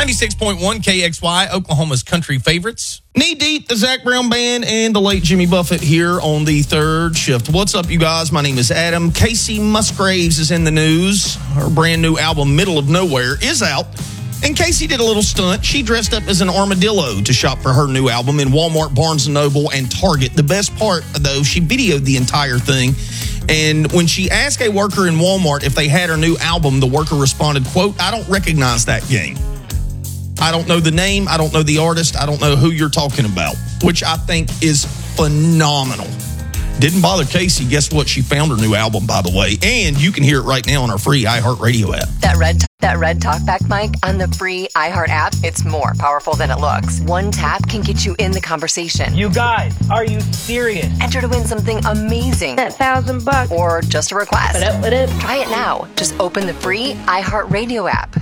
96.1 KXY, Oklahoma's country favorites. Knee Deep, the Zach Brown Band, and the late Jimmy Buffett here on the third shift. What's up, you guys? My name is Adam. Casey Musgraves is in the news. Her brand new album, Middle of Nowhere, is out. And Casey did a little stunt. She dressed up as an armadillo to shop for her new album in Walmart, Barnes & Noble, and Target. The best part, though, she videoed the entire thing. And when she asked a worker in Walmart if they had her new album, the worker responded, quote, "I don't recognize that game. I don't know the name. I don't know the artist. I don't know who you're talking about," which I think is phenomenal. Didn't bother Casey. Guess what? She found her new album, by the way. And you can hear it right now on our free iHeartRadio app. That red talkback mic on the free iHeart app, it's more powerful than it looks. One tap can get you in the conversation. You guys, are you serious? Enter to win something amazing. That $1,000. Or just a request. What up? Try it now. Just open the free iHeartRadio app.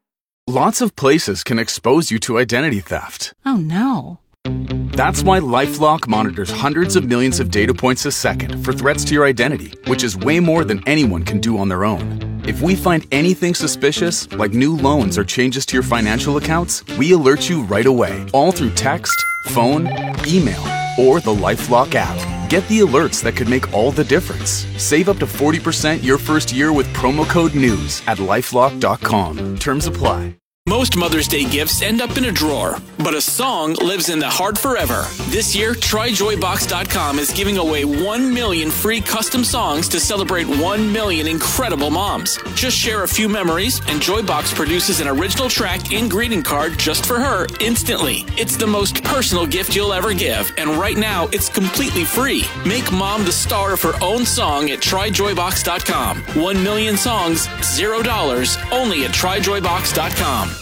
Lots of places can expose you to identity theft. Oh, no. That's why LifeLock monitors hundreds of millions of data points a second for threats to your identity, which is way more than anyone can do on their own. If we find anything suspicious, like new loans or changes to your financial accounts, we alert you right away, all through text, phone, email, or the LifeLock app. Get the alerts that could make all the difference. Save up to 40% your first year with promo code NEWS at LifeLock.com. Terms apply. Most Mother's Day gifts end up in a drawer, but a song lives in the heart forever. This year, TryJoyBox.com is giving away 1 million free custom songs to celebrate 1 million incredible moms. Just share a few memories, and Joybox produces an original track and greeting card just for her instantly. It's the most personal gift you'll ever give, and right now, it's completely free. Make mom the star of her own song at TryJoyBox.com. 1 million songs, $0, only at TryJoyBox.com.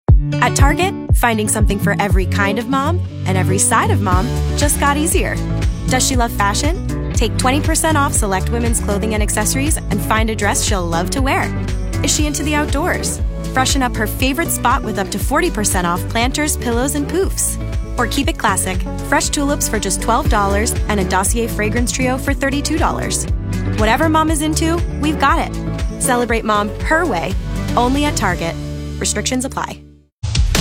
At Target, finding something for every kind of mom and every side of mom just got easier. Does she love fashion? Take 20% off select women's clothing and accessories and find a dress she'll love to wear. Is she into the outdoors? Freshen up her favorite spot with up to 40% off planters, pillows, and poofs. Or keep it classic, fresh tulips for just $12 and a Dossier fragrance trio for $32. Whatever mom is into, we've got it. Celebrate mom her way, only at Target. Restrictions apply.